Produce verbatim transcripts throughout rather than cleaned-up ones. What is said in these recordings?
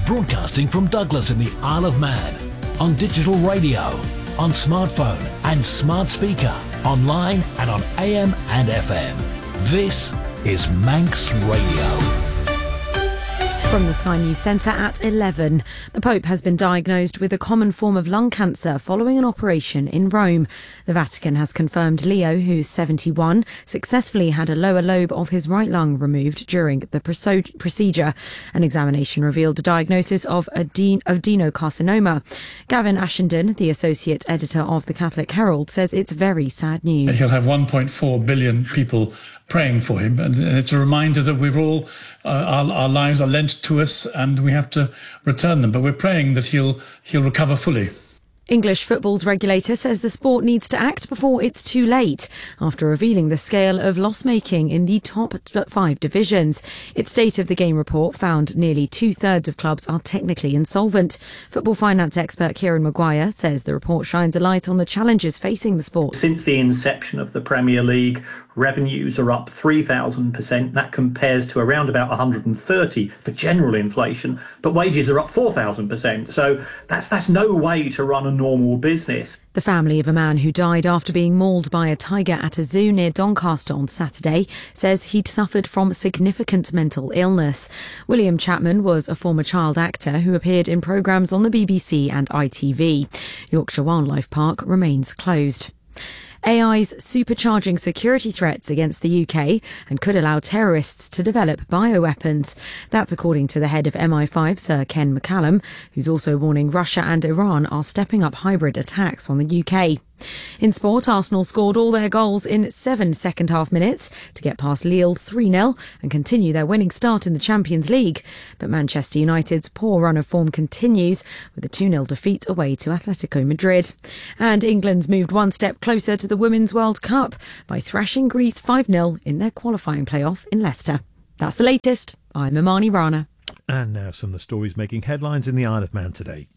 Broadcasting from Douglas in the Isle of Man. On digital radio, on smartphone and smart speaker, online and on A M and F M. This is Manx Radio. From the Sky News Centre at eleven. The Pope has been diagnosed with a common form of lung cancer following an operation in Rome. The Vatican has confirmed Leo, who's seventy-one, successfully had a lower lobe of his right lung removed during the procedure. An examination revealed a diagnosis of aden- adenocarcinoma. Gavin Ashenden, the associate editor of the Catholic Herald, says it's very sad news. He'll have one point four billion people praying for him, and it's a reminder that we're all, uh, our, our lives are lent to us and we have to return them, but we're praying that he'll he'll recover fully. English football's regulator says the sport needs to act before it's too late, after revealing the scale of loss-making in the top five divisions. Its State of the Game report found nearly two-thirds of clubs are technically insolvent. Football finance expert Kieran Maguire says the report shines a light on the challenges facing the sport. Since the inception of the Premier League, revenues are up three thousand percent. That compares to around about one hundred thirty for general inflation, but wages are up four thousand percent. So that's that's no way to run a normal business. The family of a man who died after being mauled by a tiger at a zoo near Doncaster on Saturday says he'd suffered from significant mental illness. William Chapman was a former child actor who appeared in programmes on the B B C and I T V. Yorkshire Wildlife Park remains closed. A I's supercharging security threats against the U K and could allow terrorists to develop bioweapons. That's according to the head of M I five, Sir Ken McCallum, who's also warning Russia and Iran are stepping up hybrid attacks on the U K. In sport, Arsenal scored all their goals in seven second-half minutes to get past Lille three nil and continue their winning start in the Champions League. But Manchester United's poor run of form continues with a two nil defeat away to Atletico Madrid. And England's moved one step closer to the Women's World Cup by thrashing Greece five nil in their qualifying playoff in Leicester. That's the latest. I'm Imani Rana. And now some of the stories making headlines in the Isle of Man today.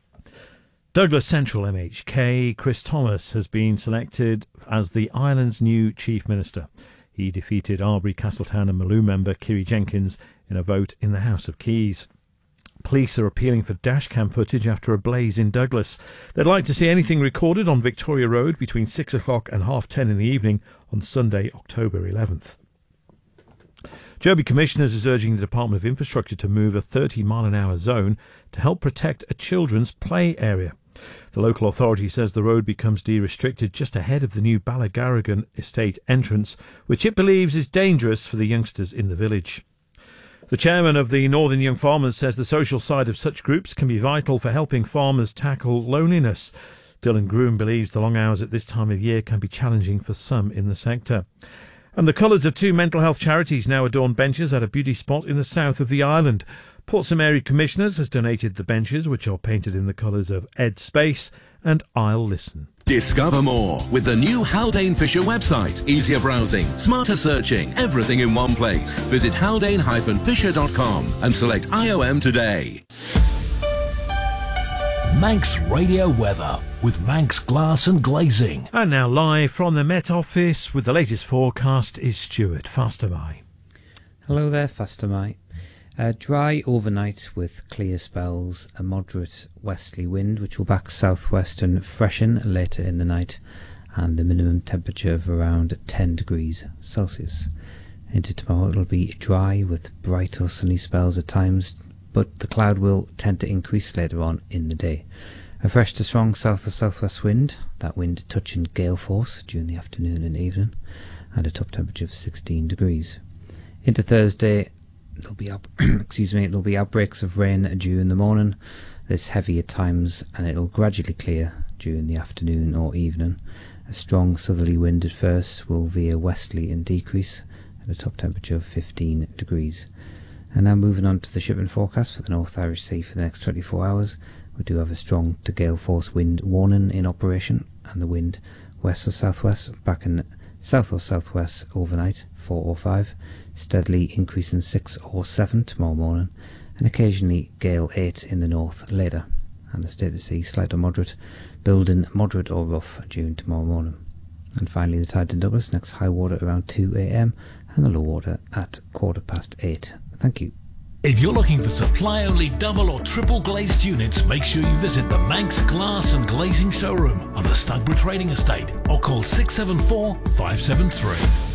Douglas Central M H K, Chris Thomas, has been selected as the island's new Chief Minister. He defeated Albury, Castletown and Maloo member Kiri Jenkins in a vote in the House of Keys. Police are appealing for dashcam footage after a blaze in Douglas. They'd like to see anything recorded on Victoria Road between six o'clock and half ten in the evening on Sunday, October eleventh. Joby Commissioners is urging the Department of Infrastructure to move a thirty mile an hour zone to help protect a children's play area. The local authority says the road becomes de-restricted just ahead of the new Ballagaragan estate entrance, which it believes is dangerous for the youngsters in the village. The chairman of the Northern Young Farmers says the social side of such groups can be vital for helping farmers tackle loneliness. Dylan Groom believes the long hours at this time of year can be challenging for some in the sector. And the colours of two mental health charities now adorn benches at a beauty spot in the south of the island. Port St Mary Commissioners has donated the benches, which are painted in the colours of Ed Space and I'll Listen. Discover more with the new Haldane Fisher website. Easier browsing, smarter searching, everything in one place. Visit haldane dash fisher dot com and select I O M today. Manx Radio Weather with Manx Glass and Glazing. And now live from the Met Office with the latest forecast is Stuart Fasterby. Hello there, Fasterby. Uh, dry overnight with clear spells, a moderate westerly wind which will back southwest and freshen later in the night, and the minimum temperature of around ten degrees Celsius. Into tomorrow it'll be dry with bright or sunny spells at times, but the cloud will tend to increase later on in the day. A fresh to strong south or southwest wind, that wind touching gale force during the afternoon and evening, and a top temperature of sixteen degrees. Into Thursday, there'll be up, excuse me, there'll be outbreaks of rain during the morning. This heavy at times, and it'll gradually clear during the afternoon or evening. A strong southerly wind at first will veer westerly and decrease at a top temperature of fifteen degrees. And now moving on to the shipping forecast for the North Irish Sea for the next twenty-four hours. We do have a strong to gale force wind warning in operation, and the wind west or southwest back in south or southwest overnight, four or five, steadily increasing six or seven tomorrow morning, and occasionally gale eight in the north later. And the state of sea slight or moderate, building moderate or rough during tomorrow morning. And finally the tides in Douglas, next high water around two a m and the low water at quarter past eight. Thank you. If you're looking for supply-only double or triple glazed units, make sure you visit the Manx Glass and Glazing Showroom on the Stugborough Trading Estate or call six seven four, five seven three.